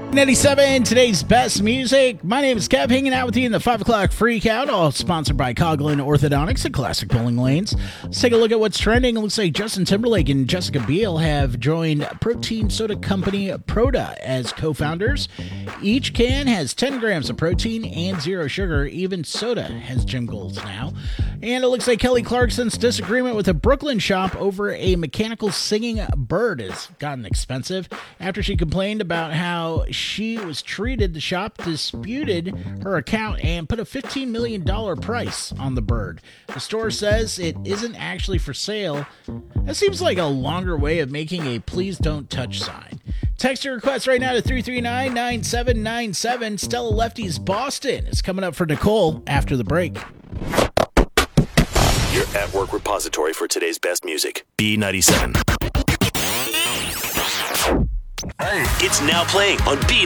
97, today's best music. My name is Kev, hanging out with you in the 5 o'clock freak out, all sponsored by Coughlin Orthodontics and Classic Bowling Lanes. Let's take a look at what's trending. It looks like Justin Timberlake and Jessica Biel have joined protein soda company Proda as co-founders. Each can has 10 grams of protein and 0 sugar. Even soda has gym goals now. And it looks like Kelly Clarkson's disagreement with a Brooklyn shop over a mechanical singing bird has gotten expensive after she complained about how she was treated. The shop disputed her account and put a $15 million price on the bird. The store says it isn't actually for sale. That seems like a longer way of making a please don't touch sign. Text your request right now to 339-9797. Stella Lefty's Boston is coming up for Nicole after the break. Your at-work repository for today's best music. B97. It's now playing on B97.